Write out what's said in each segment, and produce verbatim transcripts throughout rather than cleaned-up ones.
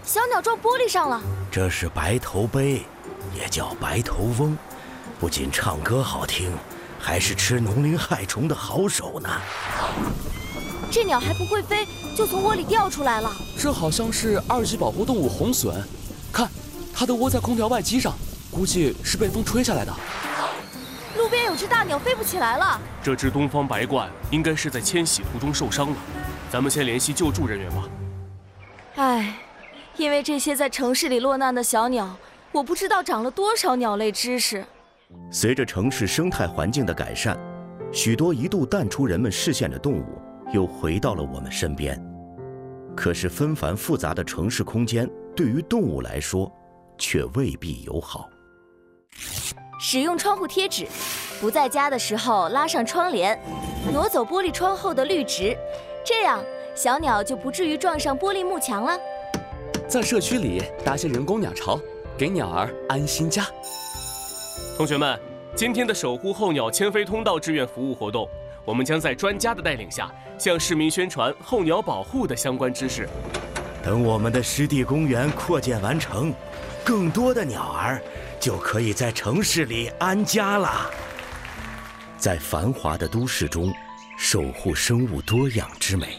小鸟撞玻璃上了。 这是白头鹎，也叫白头翁，不仅唱歌好听，还是吃农林害虫的好手呢。 这鸟还不会飞，就从窝里掉出来了。 这好像是二级保护动物红隼，看，它的窝在空调外机上，估计是被风吹下来的。 路边有只大鸟飞不起来了。 这只东方白鹳应该是在迁徙途中受伤了，咱们先联系救助人员吧。 唉，因为这些在城市里落难的小鸟，我不知道长了多少鸟类知识。 随着城市生态环境的改善，许多一度淡出人们视线的动物又回到了我们身边。可是纷繁复杂的城市空间对于动物来说却未必友好。 使用窗户贴纸，不在家的时候拉上窗帘，挪走玻璃窗后的绿植，这样小鸟就不至于撞上玻璃幕墙了。 在社区里搭些人工鸟巢，给鸟儿安心家。 同学们，今天的守护候鸟迁飞通道志愿服务活动，我们将在专家的带领下，向市民宣传候鸟保护的相关知识。 等我们的湿地公园扩建完成，更多的鸟儿就可以在城市里安家了。在繁华的都市中，守护生物多样之美。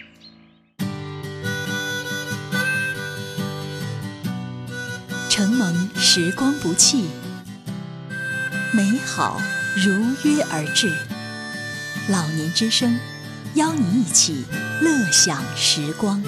承蒙时光不弃，美好如约而至。老年之声，邀你一起乐享时光。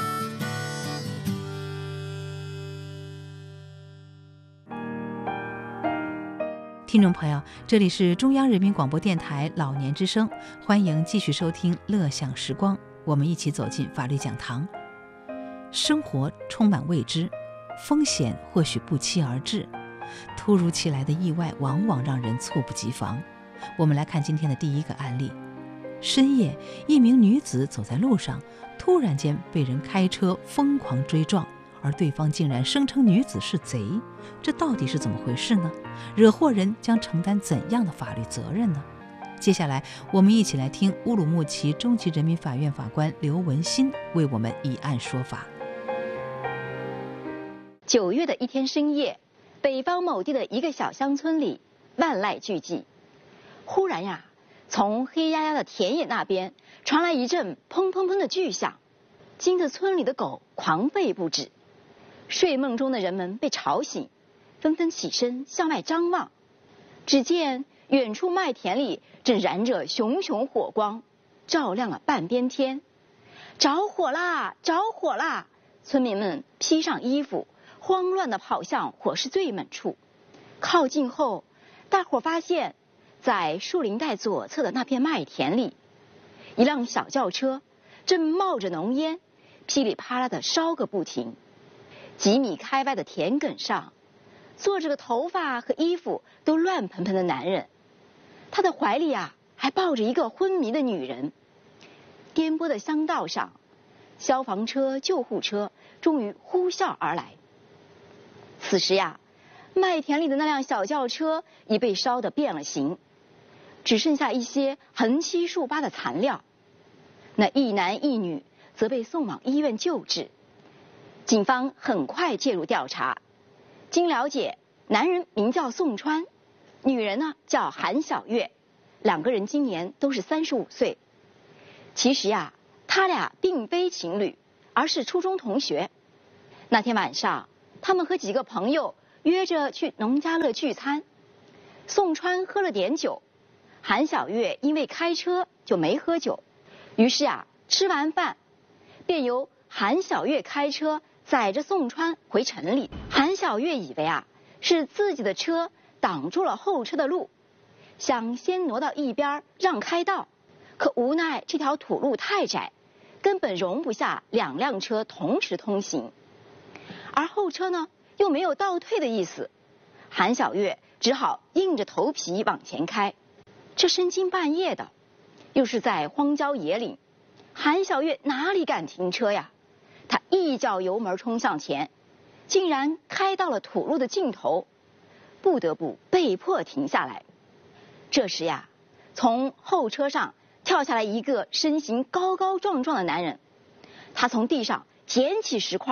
听众朋友，这里是中央人民广播电台老年之声，欢迎继续收听乐享时光，我们一起走进法律讲堂。生活充满未知，风险或许不期而至，突如其来的意外往往让人猝不及防。我们来看今天的第一个案例。深夜，一名女子走在路上，突然间被人开车疯狂追撞，而对方竟然声称女子是贼，这到底是怎么回事呢？惹祸人将承担怎样的法律责任呢？接下来我们一起来听乌鲁木齐中级人民法院法官刘文新为我们以案说法。 九月的一天深夜，北方某地的一个小乡村里，万籁俱寂。忽然呀，从黑压压的田野那边传来一阵砰砰砰的巨响，惊得村里的狗狂吠不止。睡梦中的人们被吵醒，纷纷起身向外张望。只见远处麦田里正燃着熊熊火光，照亮了半边天。着火啦！着火啦！村民们披上衣服，慌乱地跑向火势最猛处。靠近后，大伙发现在树林带左侧的那片麦田里，一辆小轿车正冒着浓烟，噼里啪啦地烧个不停。几米开外的田埂上，坐着个头发和衣服都乱蓬蓬的男人，他的怀里啊还抱着一个昏迷的女人。颠簸的乡道上，消防车、救护车终于呼啸而来。此时呀，麦田里的那辆小轿车已被烧得变了形，只剩下一些横七竖八的残料。那一男一女则被送往医院救治。警方很快介入调查。经了解，男人名叫宋川，女人呢叫韩小月，两个人今年都是三十五岁。其实呀，他俩并非情侣，而是初中同学。那天晚上，他们和几个朋友约着去农家乐聚餐。宋川喝了点酒，韩小月因为开车就没喝酒。于是啊，吃完饭便由韩小月开车载着宋川回城里。韩小月以为啊是自己的车挡住了后车的路，想先挪到一边让开道，可无奈这条土路太窄，根本容不下两辆车同时通行，而后车呢又没有倒退的意思，韩小月只好硬着头皮往前开。这深更半夜的，又是在荒郊野岭，韩小月哪里敢停车呀？他一脚油门冲向前，竟然开到了土路的尽头，不得不被迫停下来。这时呀，从后车上跳下来一个身形高高壮壮的男人，他从地上捡起石块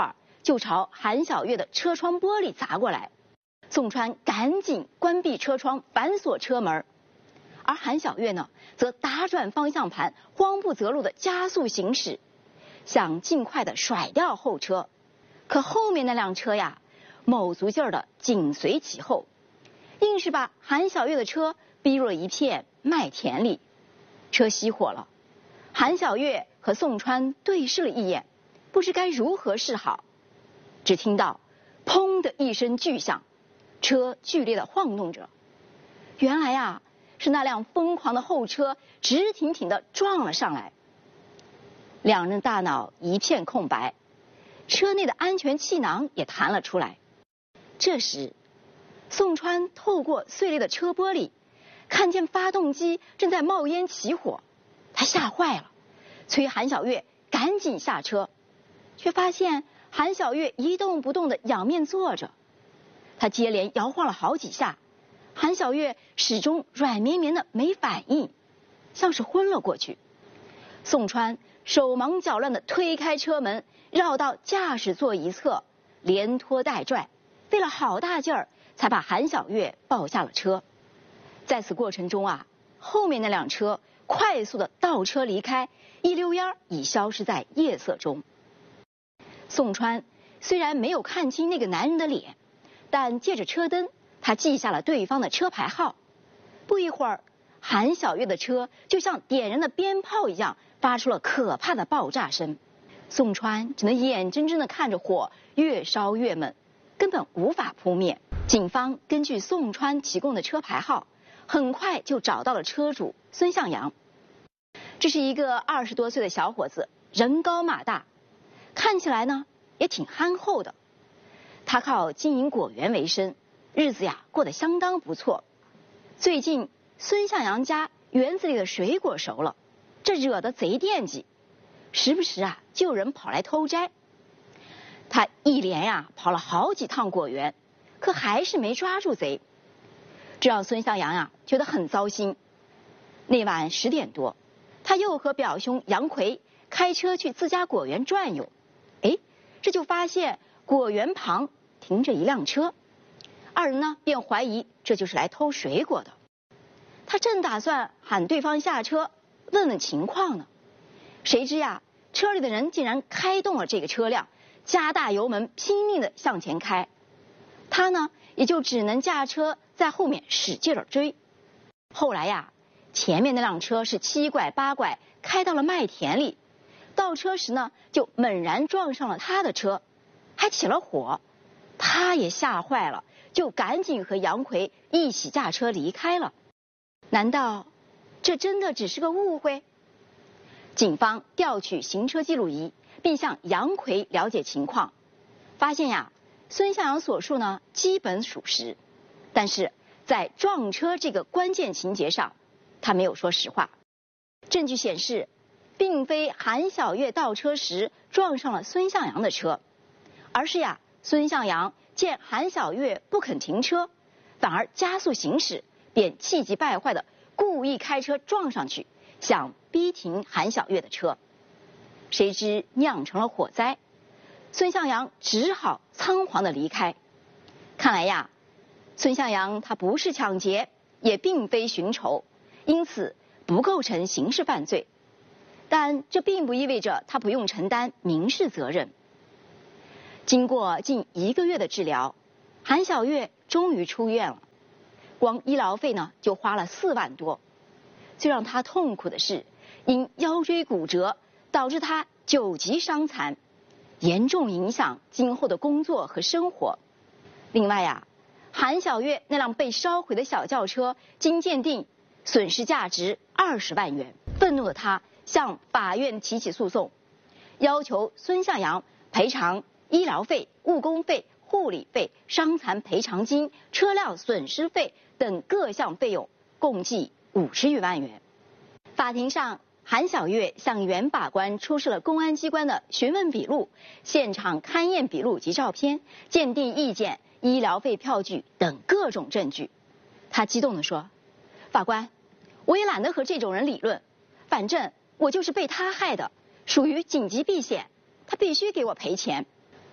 就朝韩小月的车窗玻璃砸过来。宋川赶紧关闭车窗，反锁车门，而韩小月呢，则打转方向盘，慌不择路的加速行驶，想尽快的甩掉后车。可后面那辆车呀，卯足劲儿的紧随其后，硬是把韩小月的车逼入了一片麦田里。车熄火了，韩小月和宋川对视了一眼，不知该如何是好。只听到砰的一声巨响，车剧烈的晃动着。原来啊，是那辆疯狂的后车直挺挺的撞了上来。两人大脑一片空白，车内的安全气囊也弹了出来。这时，宋川透过碎裂的车玻璃，看见发动机正在冒烟起火，他吓坏了，催韩小月赶紧下车，却发现韩小月一动不动的仰面坐着。他接连摇晃了好几下，韩小月始终软绵绵的没反应，像是昏了过去。宋川手忙脚乱的推开车门，绕到驾驶座一侧，连拖带拽，费了好大劲儿才把韩小月抱下了车。在此过程中啊，后面那辆车快速的倒车离开，一溜烟已消失在夜色中。宋川虽然没有看清那个男人的脸，但借着车灯，他记下了对方的车牌号。不一会儿，韩小月的车就像点燃的鞭炮一样，发出了可怕的爆炸声。宋川只能眼睁睁地看着火越烧越猛，根本无法扑灭。警方根据宋川提供的车牌号，很快就找到了车主孙向阳。这是一个二十多岁的小伙子，人高马大，看起来呢也挺憨厚的。他靠经营果园为生，日子呀过得相当不错。最近孙向阳家园子里的水果熟了，这惹得贼惦记，时不时啊就有人跑来偷摘。他一连呀跑了好几趟果园，可还是没抓住贼，这让孙向阳呀觉得很糟心。那晚十点多，他又和表兄杨奎开车去自家果园转悠，哎，这就发现果园旁停着一辆车，二人呢便怀疑这就是来偷水果的。他正打算喊对方下车问问情况呢，谁知呀车里的人竟然开动了这个车辆，加大油门拼命的向前开。他呢也就只能驾车在后面使劲的追。后来呀，前面那辆车是七拐八拐开到了麦田里，倒车时呢就猛然撞上了他的车，还起了火。他也吓坏了，就赶紧和杨奎一起驾车离开了。难道这真的只是个误会？警方调取行车记录仪，并向杨奎了解情况，发现呀，孙向阳所述呢基本属实，但是在撞车这个关键情节上，他没有说实话。证据显示，并非韩小月倒车时撞上了孙向阳的车，而是呀孙向阳见韩小月不肯停车，反而加速行驶，便气急败坏的故意开车撞上去，想逼停韩小月的车。谁知酿成了火灾，孙向阳只好仓皇的离开。看来呀，孙向阳他不是抢劫，也并非寻仇，因此不构成刑事犯罪。但这并不意味着他不用承担民事责任。经过近一个月的治疗，韩小月终于出院了，光医疗费呢就花了四万多。最让他痛苦的是，因腰椎骨折导致他九级伤残，严重影响今后的工作和生活。另外呀，韩小月那辆被烧毁的小轿车经鉴定损失价值二十万元，愤怒的他向法院提起诉讼，要求孙向阳赔偿医疗费、误工费、护理费、伤残赔偿金、车辆损失费等各项费用，共计五十余万元。法庭上，韩小月向原法官出示了公安机关的询问笔录、现场勘验笔录及照片、鉴定意见、医疗费票据等各种证据。他激动地说：“法官，我也懒得和这种人理论，反正我就是被他害的，属于紧急避险，他必须给我赔钱。”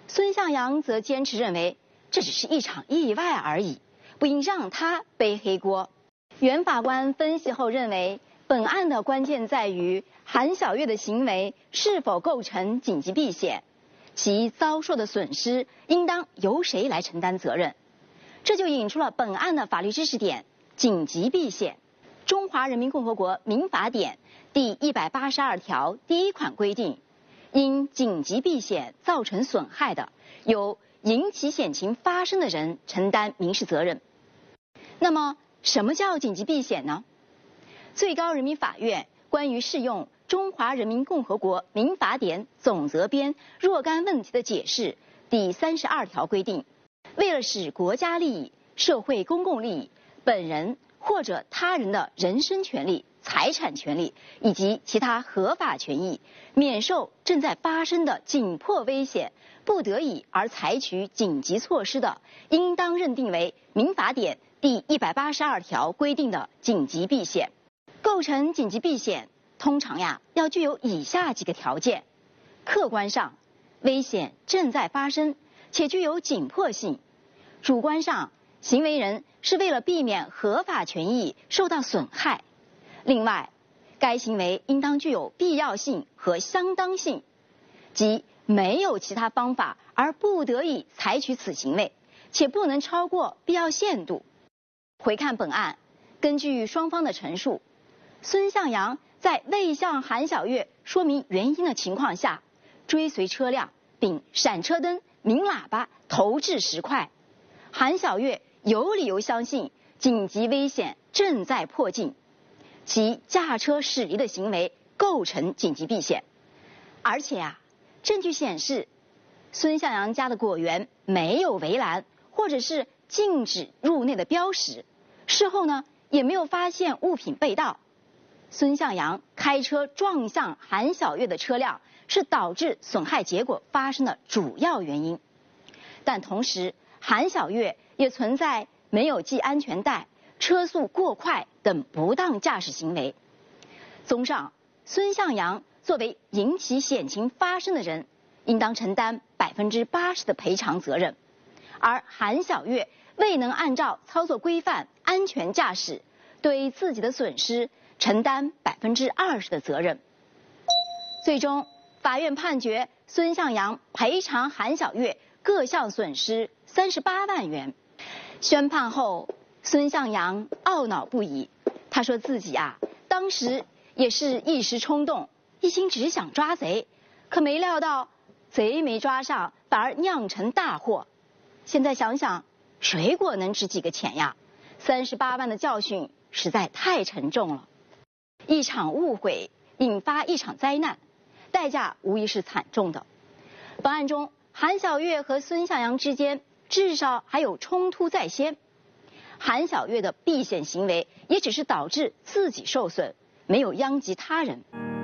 孙向阳则坚持认为这只是一场意外而已，不应让他背黑锅。原法官分析后认为，本案的关键在于韩小月的行为是否构成紧急避险，其遭受的损失应当由谁来承担责任。这就引出了本案的法律知识点——紧急避险。中华人民共和国民法典第一百八十二条第一款规定，因紧急避险造成损害的，由引起险情发生的人承担民事责任。那么，什么叫紧急避险呢？最高人民法院关于适用《中华人民共和国民法典总则编》若干问题的解释第三十二条规定，为了使国家利益、社会公共利益、本人或者他人的人身权利、财产权利以及其他合法权益免受正在发生的紧迫危险，不得已而采取紧急措施的，应当认定为民法典第一百八十二条规定的紧急避险。构成紧急避险，通常呀要具有以下几个条件：客观上，危险正在发生且具有紧迫性；主观上，行为人是为了避免合法权益受到损害；另外，该行为应当具有必要性和相当性，即没有其他方法而不得已采取此行为，且不能超过必要限度。回看本案，根据双方的陈述，孙向阳在未向韩小月说明原因的情况下，追随车辆并闪车灯、鸣喇叭、投掷石块。韩小月有理由相信紧急危险正在迫近，其驾车驶离的行为构成紧急避险。而且啊，证据显示，孙向阳家的果园没有围栏或者是禁止入内的标识，事后呢也没有发现物品被盗。孙向阳开车撞向韩小月的车辆是导致损害结果发生的主要原因，但同时韩小月也存在没有系安全带、车速过快等不当驾驶行为。综上，孙向阳作为引起险情发生的人，应当承担百分之八十的赔偿责任，而韩小月未能按照操作规范安全驾驶，对自己的损失承担百分之二十的责任。最终，法院判决孙向阳赔偿韩小月各项损失三十八万元。宣判后，孙向阳懊恼不已。他说自己啊，当时也是一时冲动，一心只想抓贼，可没料到贼没抓上，反而酿成大祸。现在想想，水果能值几个钱呀？三十八万的教训实在太沉重了。一场误会引发一场灾难，代价无疑是惨重的。本案中，韩小月和孙向阳之间至少还有冲突在先，韩小月的避险行为也只是导致自己受损，没有殃及他人。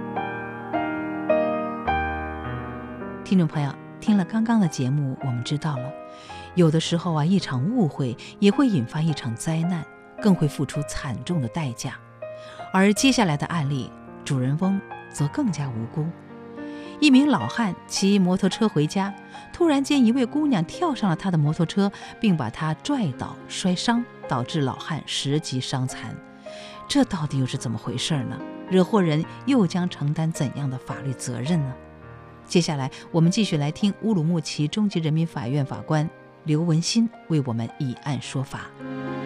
听众朋友，听了刚刚的节目，我们知道了，有的时候啊，一场误会也会引发一场灾难，更会付出惨重的代价。而接下来的案例，主人翁则更加无辜。一名老汉骑摩托车回家，突然间一位姑娘跳上了他的摩托车，并把他拽倒摔伤，导致老汉十级伤残。这到底又是怎么回事呢？惹祸人又将承担怎样的法律责任呢？接下来我们继续来听乌鲁木齐中级人民法院法官刘文新为我们以案说法。